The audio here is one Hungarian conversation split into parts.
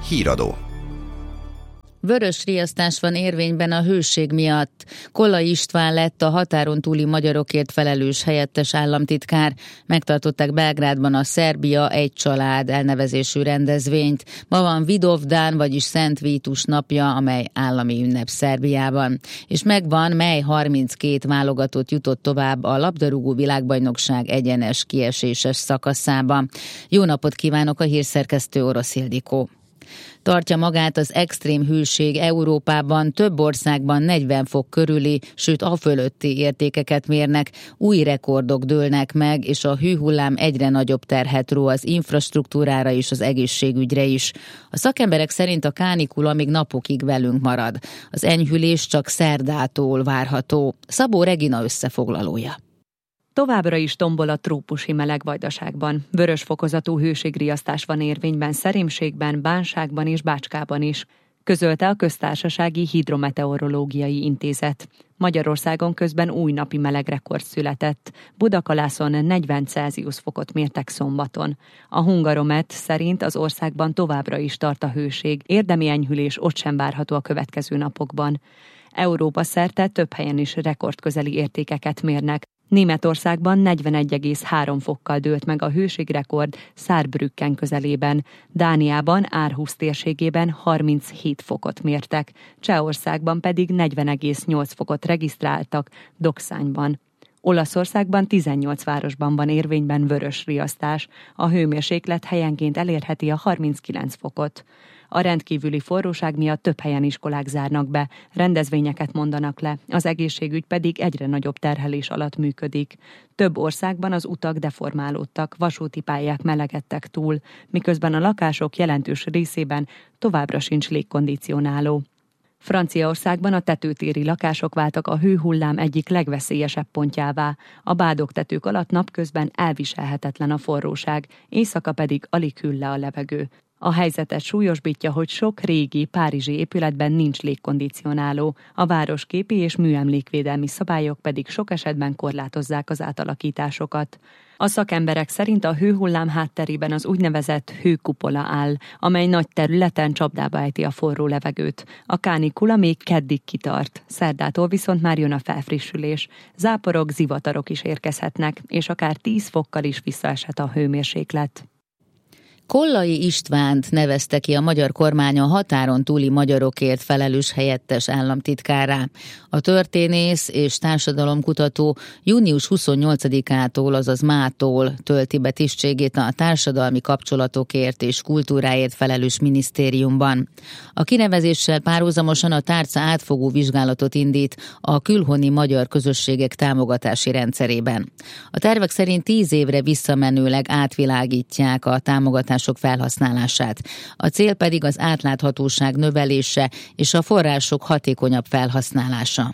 Híradó. Vörös riasztás van érvényben a hőség miatt. Kollai István lett a határon túli magyarokért felelős helyettes államtitkár. Megtartották Belgrádban a Szerbia egy család elnevezésű rendezvényt. Ma van Vidovdan, vagyis Szent Vítus napja, amely állami ünnep Szerbiában. És megvan, mely 32 válogatott jutott tovább a labdarúgó világbajnokság egyenes kieséses szakaszába. Jó napot kívánok, a hírszerkesztő Orosz Ildikó. Tartja magát az extrém hőség Európában, több országban 40 fok körüli, sőt a fölötti értékeket mérnek, új rekordok dőlnek meg, és a hőhullám egyre nagyobb terhet ró az infrastruktúrára és az egészségügyre is. A szakemberek szerint a kánikula még napokig velünk marad. Az enyhülés csak szerdától várható. Szabó Regina összefoglalója. Továbbra is tombol a trópusi meleg Vajdaságban. Vörös fokozatú hőségriasztás van érvényben Szerémségben, Bánságban és Bácskában is, közölte a Köztársasági Hidrometeorológiai Intézet. Magyarországon közben új napi melegrekord született. Budakalászon 40 Celsius fokot mértek szombaton. A Hungaromet szerint az országban továbbra is tart a hőség. Érdemi enyhülés ott sem várható a következő napokban. Európa szerte több helyen is rekordközeli értékeket mérnek. Németországban 41,3 fokkal dőlt meg a hőségrekord Saarbrücken közelében, Dániában, Aarhus térségében 37 fokot mértek, Csehországban pedig 40,8 fokot regisztráltak Dokszányban. Olaszországban 18 városban van érvényben vörös riasztás, a hőmérséklet helyenként elérheti a 39 fokot. A rendkívüli forróság miatt több helyen iskolák zárnak be, rendezvényeket mondanak le, az egészségügy pedig egyre nagyobb terhelés alatt működik. Több országban az utak deformálódtak, vasúti pályák melegedtek túl, miközben a lakások jelentős részében továbbra sincs légkondicionáló. Franciaországban a tetőtéri lakások váltak a hőhullám egyik legveszélyesebb pontjává. A bádogtetők alatt napközben elviselhetetlen a forróság, éjszaka pedig alig hűl le a levegő. A helyzetet súlyosbítja, hogy sok régi párizsi épületben nincs légkondicionáló, a városképi és műemlékvédelmi szabályok pedig sok esetben korlátozzák az átalakításokat. A szakemberek szerint a hőhullám hátterében az úgynevezett hőkupola áll, amely nagy területen csapdába ejti a forró levegőt. A kánikula még keddig kitart, szerdától viszont már jön a felfrissülés. Záporok, zivatarok is érkezhetnek, és akár 10 fokkal is visszaeshet a hőmérséklet. Kollai Istvánt nevezte ki a magyar kormány a határon túli magyarokért felelős helyettes államtitkárrá. A történész és társadalomkutató június 28-ától, azaz mától tölti be tisztségét a társadalmi kapcsolatokért és kultúráért felelős minisztériumban. A kinevezéssel párhuzamosan a tárca átfogó vizsgálatot indít a külhoni magyar közösségek támogatási rendszerében. A tervek szerint 10 évre visszamenőleg átvilágítják a támogatások felhasználását. A cél pedig az átláthatóság növelése és a források hatékonyabb felhasználása.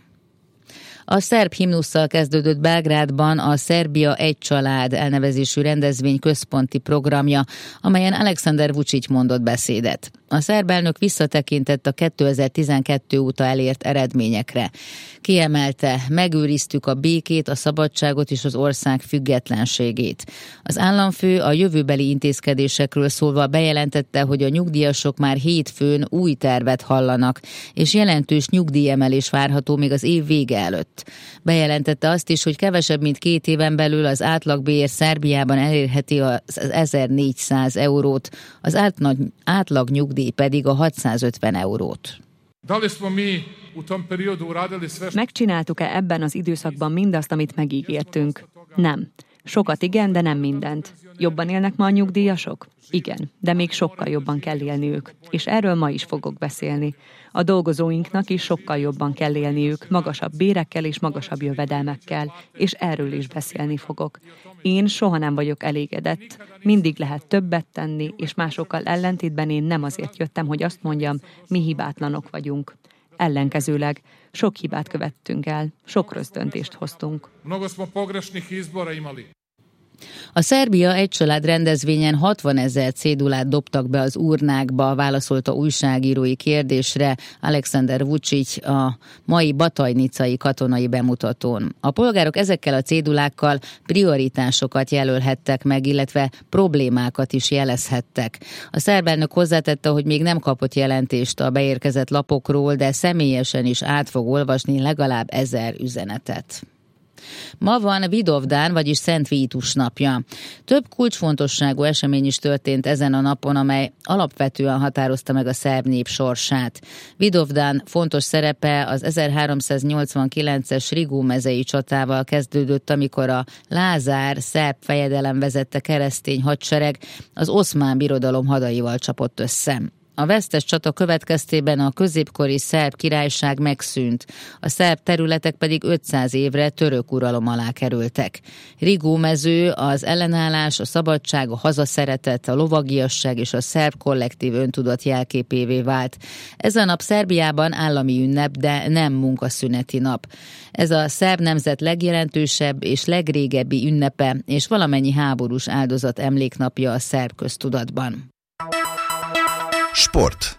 A szerb himnusszal kezdődött Belgrádban a Szerbia egy család elnevezésű rendezvény központi programja, amelyen Alexander Vučić mondott beszédet. A szerb elnök visszatekintett a 2012 óta elért eredményekre. Kiemelte, megőriztük a békét, a szabadságot és az ország függetlenségét. Az államfő a jövőbeli intézkedésekről szólva bejelentette, hogy a nyugdíjasok már hétfőn új tervet hallanak, és jelentős nyugdíjemelés várható még az év vége előtt. Bejelentette azt is, hogy kevesebb mint 2 éven belül az átlagbér Szerbiában elérheti az 1400 eurót, az átlag nyugdíj pedig a 650 eurót. Megcsináltuk-e ebben az időszakban mindazt, amit megígértünk? Nem. Sokat igen, de nem mindent. Jobban élnek ma a nyugdíjasok? Igen, de még sokkal jobban kell élniük. És erről ma is fogok beszélni. A dolgozóinknak is sokkal jobban kell élniük, magasabb bérekkel és magasabb jövedelmekkel, és erről is beszélni fogok. Én soha nem vagyok elégedett. Mindig lehet többet tenni, és másokkal ellentétben én nem azért jöttem, hogy azt mondjam, mi hibátlanok vagyunk. Ellenkezőleg sok hibát követtünk el, sok rossz döntést hoztunk. A Szerbia egy család rendezvényen 60 000 cédulát dobtak be az urnákba, válaszolta újságírói kérdésre Aleksandar Vučić a mai batajnicai katonai bemutatón. A polgárok ezekkel a cédulákkal prioritásokat jelölhettek meg, illetve problémákat is jelezhettek. A szerb elnök hozzátette, hogy még nem kapott jelentést a beérkezett lapokról, de személyesen is át fog olvasni legalább 1000 üzenetet. Ma van Vidovdán, vagyis Szent Vitus napja. Több kulcsfontosságú esemény is történt ezen a napon, amely alapvetően határozta meg a szerb nép sorsát. Vidovdán fontos szerepe az 1389-es Rigó mezei csatával kezdődött, amikor a Lázár szerb fejedelem vezette keresztény hadsereg az Oszmán Birodalom hadaival csapott össze. A vesztes csata következtében a középkori szerb királyság megszűnt, a szerb területek pedig 500 évre török uralom alá kerültek. Rigó mező az ellenállás, a szabadság, a hazaszeretet, a lovagiasság és a szerb kollektív öntudat jelképévé vált. Ez a nap Szerbiában állami ünnep, de nem munkaszüneti nap. Ez a szerb nemzet legjelentősebb és legrégebbi ünnepe, és valamennyi háborús áldozat emléknapja a szerb köztudatban. Sport.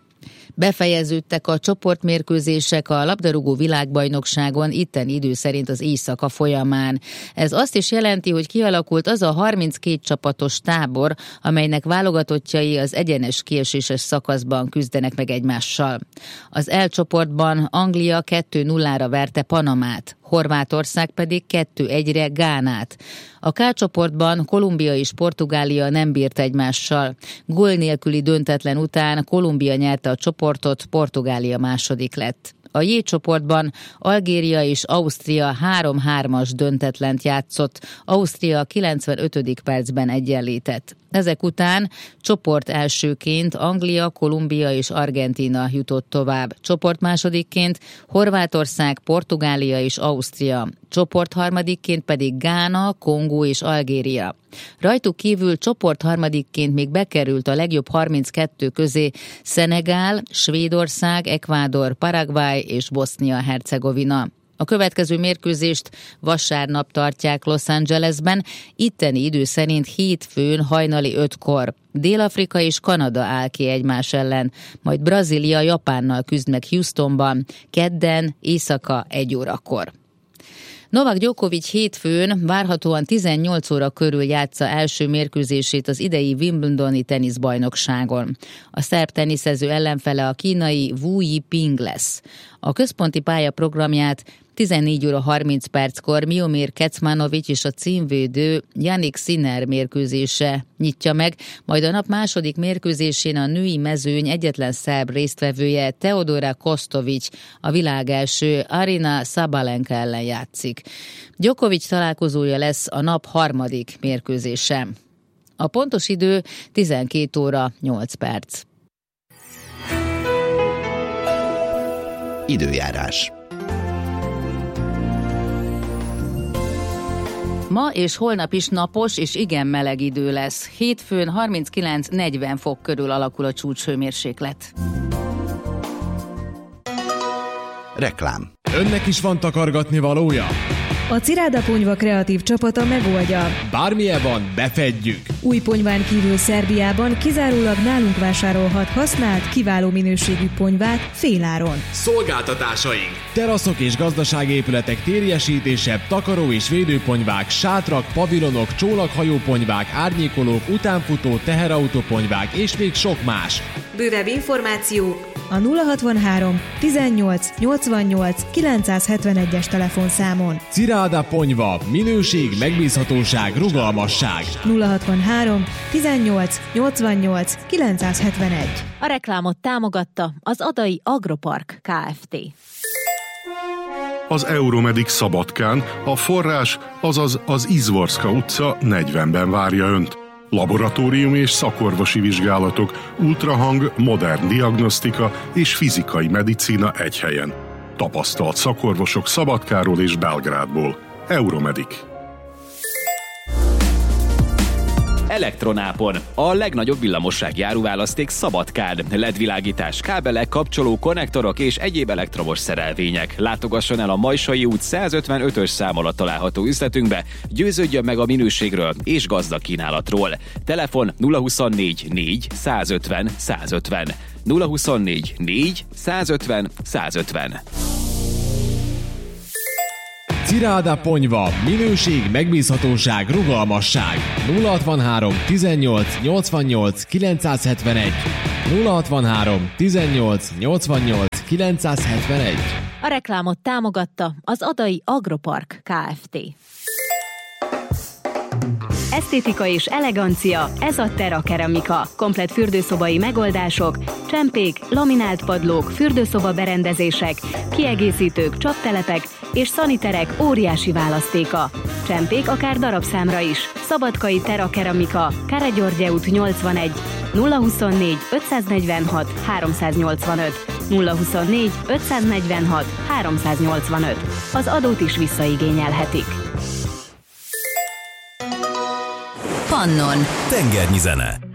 Befejeződtek a csoportmérkőzések a labdarúgó világbajnokságon itten idő szerint az éjszaka folyamán. Ez azt is jelenti, hogy kialakult az a 32 csapatos tábor, amelynek válogatottjai az egyenes kieséses szakaszban küzdenek meg egymással. Az L csoportban Anglia 2-0-ra verte Panamát, Horvátország pedig 2-1-re Gánát. A K csoportban Kolumbia és Portugália nem bírt egymással. Gól nélküli döntetlen után Kolumbia nyerte a csoportot, Portugália második lett. A J csoportban Algéria és Ausztria 3-3-as döntetlent játszott, Ausztria 95. percben egyenlített. Ezek után csoport elsőként Anglia, Kolumbia és Argentína jutott tovább. Csoport másodikként Horvátország, Portugália és Ausztria. Csoport harmadikként pedig Gána, Kongó és Algéria. Rajtuk kívül csoport harmadikként még bekerült a legjobb 32 közé Szenegál, Svédország, Ekvádor, Paraguay és Bosznia-Hercegovina. A következő mérkőzést vasárnap tartják Los Angelesben, itteni idő szerint hétfőn hajnali 5-kor. Dél-Afrika és Kanada áll ki egymás ellen, majd Brazília Japánnal küzd meg Houstonban, kedden éjszaka 1 órakor. Novak Djokovic hétfőn várhatóan 18 óra körül játsza első mérkőzését az idei Wimbledoni teniszbajnokságon. A szerb teniszező ellenfele a kínai Wu Yiping lesz. A központi pálya programját 14 óra 30 perckor Miomir Kecmanovic és a címvédő Jannik Sinner mérkőzése nyitja meg, majd a nap második mérkőzésén a női mezőny egyetlen szerb résztvevője Teodora Kostovic a világ első Aryna Sabalenka ellen játszik. Djokovic találkozója lesz a nap harmadik mérkőzése. A pontos idő 12 óra 8 perc. Időjárás. Ma és holnap is napos és igen meleg idő lesz. Hétfőn 39-40 fok körül alakul a csúcshőmérséklet. Reklám. Önnek is van takargatni valója? A Ciráda Ponyva kreatív csapata megoldja. Bármilyen van, befedjük! Új ponyván kívül Szerbiában kizárólag nálunk vásárolhat használt, kiváló minőségű ponyvát féláron. Szolgáltatásaink! Teraszok és gazdaságépületek térjesítése, takaró és védőponyvák, sátrak, pavilonok, csónakhajóponyvák, árnyékolók, utánfutó, teherautóponyvák és még sok más. Bővebb információ a 063 18 88 971-es telefonszámon. Ciráda Ponyva. Minőség, megbízhatóság, rugalmasság. 063 18 88 971. A reklámot támogatta az Adai Agropark Kft. Az Euromedic Szabadkán a forrás, azaz az Izvorska utca 40-ben várja Önt. Laboratórium és szakorvosi vizsgálatok, ultrahang, modern diagnosztika és fizikai medicína egy helyen. Tapasztalt szakorvosok Szabadkáról és Belgrádból. Euromedic. Elektronápon. A legnagyobb villamossági áruválaszték Szabadkán. LED-világítás, kábelek, kapcsoló, konnektorok és egyéb elektromos szerelvények. Látogasson el a Majsai út 155-ös szám alatt található üzletünkbe, győződjön meg a minőségről és gazdag kínálatról. Telefon 024 4 150 150. 024 4 150 150. Ciráda Ponyva. Minőség, megbízhatóság, rugalmasság. 063 18 88 971. 063 18 88 971. A reklámot támogatta az Adai Agropark Kft. Esztétika és elegancia, ez a Terra Keramika. Komplett fürdőszobai megoldások, csempék, laminált padlók, fürdőszoba berendezések, kiegészítők, csaptelepek és szaniterek óriási választéka. Csempék akár darabszámra is. Szabadkai Terra Keramika, Káregyörgye út 81, 024 546 385, 024 546 385. Az adót is visszaigényelhetik. Pannon. Tengernyi zene.